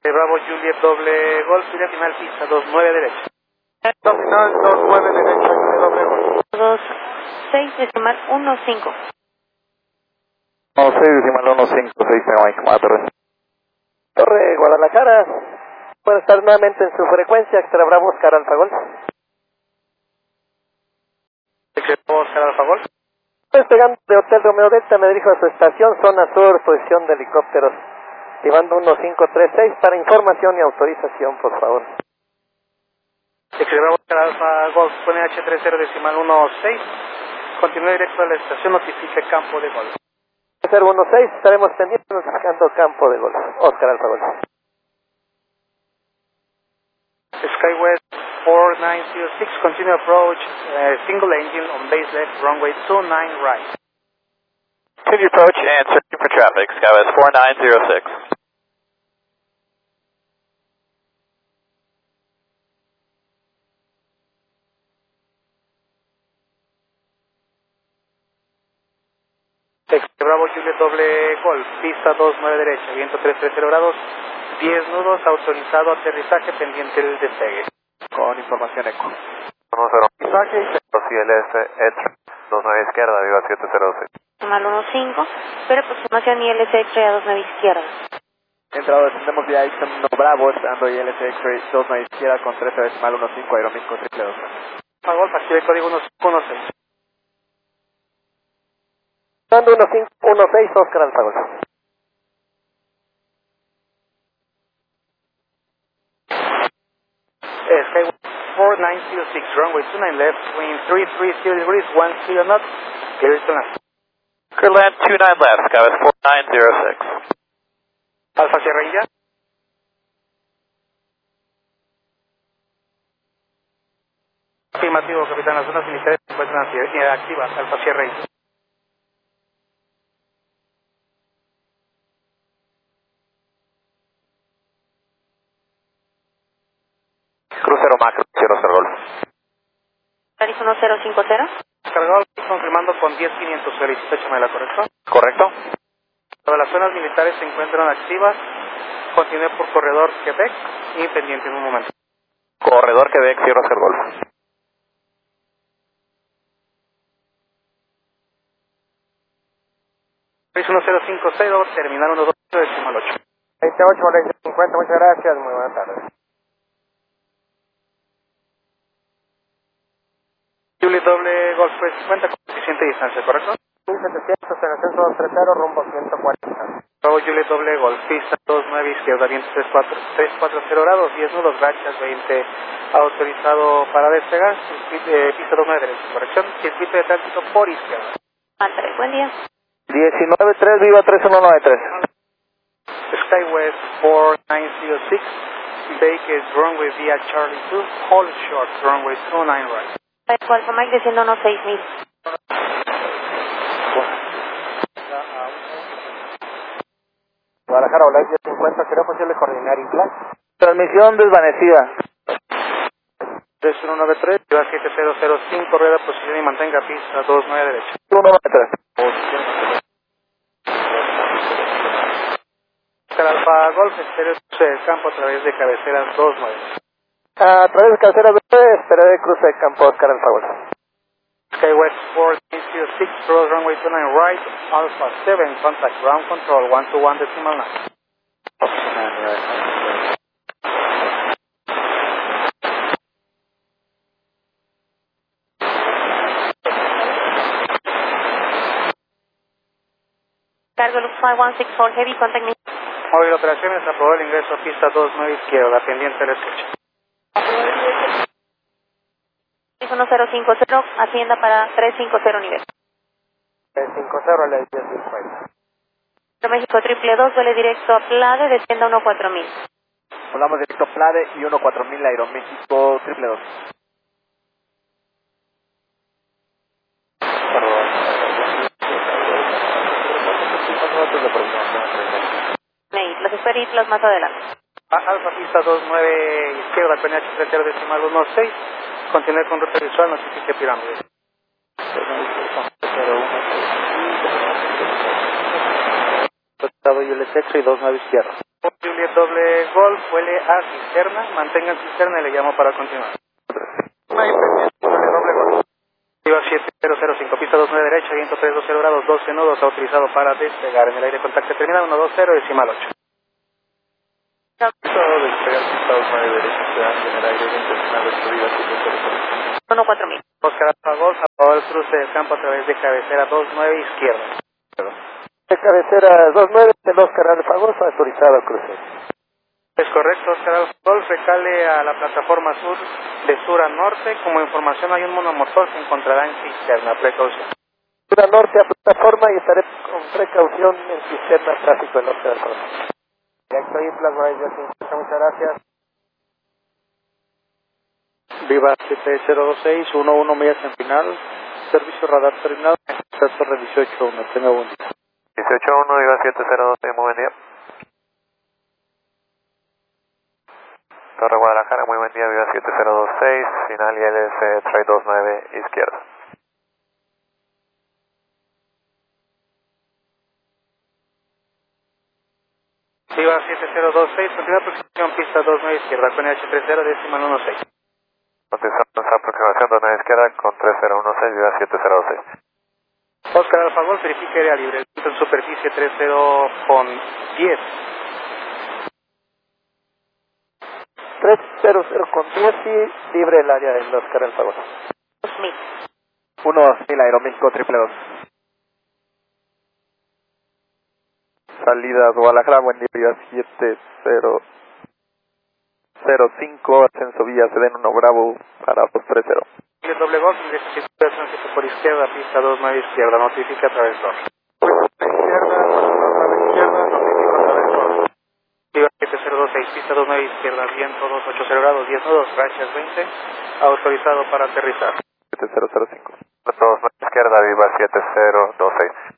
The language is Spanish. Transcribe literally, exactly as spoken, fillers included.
Bravo Juliet doble Golf, y final pista dos nueve derecha. Pista final dos nueve derecha, Juliet doble Golf. dos seis decimal uno cinco. dos seis decimal uno cinco, seis Mike, Torre. Torre Guadalajara, puede estar nuevamente en su frecuencia, Extra Bravo Oscar Alfa Golf. Extra Bravo Oscar Alfa Golf. Despegando de Hotel Romeo Delta, me dirijo a su estación, zona sur, posición de helicópteros, llevando uno cinco tres seis para información y autorización, por favor. Extra Bravo Oscar Alfa Golf, pone H treinta decimal uno seis, continúe directo a la estación, notifique campo de golf. cero uno seis, estaremos pendientes notificando campo de golf, Oscar Alfa Golf. SkyWest four nine zero six, continue approach, uh, single engine on base left, runway two nine right. Continue approach and searching for traffic, SkyWest four nine zero six. Extra Bravo Juliet doble Golf, pista dos nueve derecha, viento tres treinta grados, diez nudos, autorizado aterrizaje pendiente del despegue. Con información eco. uno cero. Aterrizaje y C L S Edge dos nueve izquierda, viva siete cero seis. Decimal uno cinco, pero aproximación I L S X-ray a dos nueve izquierda. Entrado, descendemos vía Ixon uno Bravo, estando I L S X-ray dos nueve izquierda con trece decimal uno cinco, aeromisco triple dos. Alfa Golf, active código uno cinco uno seis. uno cinco uno seis, Oscar Alfa Golf. SkyWest four nine zero six, runway two nine left, wind three three zero degrees, one zero knots, clear to land. Clear land two nine left, SkyWest four nine zero six. Alfa Sierra India. Afirmativo, capitán, las zonas militares se encuentran activas, Alfa Sierra India. Crucero macro, cero Oscar Golf. Paris uno cero cinco cero. Oscar Golf, confirmando con diez quinientos, solicita Chamela, ¿correcto? Correcto. Todas las zonas militares se encuentran activas, continúe por corredor Quebec y pendiente en un momento. Corredor Quebec, cero Oscar Golf. Paris uno cero cinco cero, terminal uno dos decimal ocho. veintiocho, cincuenta, muchas gracias, muy buenas tardes. Juliet doble Golf cincuenta con suficiente distancia, ¿correcto? mil setecientos en ascenso doscientos treinta, rumbo ciento cuarenta. Bravo Juliet doble Golf, pista dos nueve izquierda, viento tres cuatro cero grados, diez nudos, rachas veinte, autorizado para despegar, circuito, eh, pista dos nueve derecha, corrección, circuito de tránsito por izquierda. André, buen día. diecinueve tres, viva tres uno nueve tres. SkyWest four nine zero six, Baker's runway via Charlie two, hold short, runway two nine right. Alfa Mike desciendo unos seis mil. Guadalajara, Ola diez cincuenta, ¿será posible coordinar Inclán? Transmisión desvanecida. tres uno nueve tres, lleva siete cero cero cinco, rueda, posición y mantenga pista dos nueve derecha. uno nueve tres. Oscar Alfa Golf, estéreo de campo a través de cabeceras dos nueve. A través de cabecera B, esperé de cruce de campo, Oscar Alfa Golf. SkyWest four nine zero six, cross runway two nine right, Alpha seven, contact ground control one two one decimal nine. Cargo Lux five one six four, heavy contact me. Móvil operaciones, aprobó el ingreso a pista dos nueve izquierda, pendiente de la escucha. uno cero cinco cero, hacienda para tres cinco cero nivel. tres cinco cero, la diez cincuenta. México triple dos, vuele directo a Plade, descienda uno cuatro mil. Volamos directo a Plade y uno cuatro mil Aeroméxico triple dos. Los espero islas más adelante. Alfa pista dos nueve izquierda, P N H treinta decimal uno seis, continúe con ruta visual, notifique pirámide. Estado y el sexo y dos nueve izquierda. Juliet doble Golf, huele a cisterna, mantengan cisterna y le llamo para continuar. Juliet doble Golf. Viva siete cero cero cinco, pista dos nueve derecha, viento tres dos cero grados, doce nudos, autorizado para despegar en el aire, contacto terminal uno dos cero, decimal ocho. Todo despegar pista dos nueve derecha, quedando en el aire, viento final destruida, siete cero cero. uno cuatro mil. Oscar Alfa Golf, aprobado el cruce del campo a través de cabecera dos nueve izquierda. De cabecera dos nueve, el Oscar Alfa Golf, autorizado al cruce. Es correcto, Oscar Alfa Golf, recale a la plataforma sur de sur a norte. Como información, hay un monomotor que encontrará en cisterna, precaución. Sur a norte a plataforma y estaré con precaución en cisterna tráfico en Oscar Alfa Golf. Directo Islas, muchas gracias. Viva siete cero dos seis, uno uno millas en final, servicio radar terminado, Torre dieciocho uno, tenga buen día. dieciocho uno, Viva siete cero dos seis, muy buen día. Torre Guadalajara, muy buen día, Viva siete cero dos seis, final I L S tres dos nueve, izquierda. Viva siete cero dos seis, continúa aproximación pista dos nueve izquierda, con H treinta, decimal uno seis. Continuamos aproximación dos nueve izquierda con tres cero uno seis, Viva siete cero dos seis. Oscar Alfa Golf, verifique área libre, en superficie treinta con diez. tres cero cero con diez y libre el área del Oscar Alfa Golf. dos mil. uno mil Aeroméxico triple dos. Salida Guadalajara, buen día, Viva siete cero cero cinco, ascenso Villa Sedén uno Bravo para dos tres cero. El doble Golf, dirección por izquierda, pista dos nueve izquierda, notifica traversor. Izquierda, dos nueve izquierda, notifica traversor. Viva siete cero dos seis, pista dos nueve izquierda, viento dos ocho cero grados, diez nudos, rachas veinte, autorizado para aterrizar. siete cero cero cinco. dos nueve izquierda, Viva siete cero dos seis.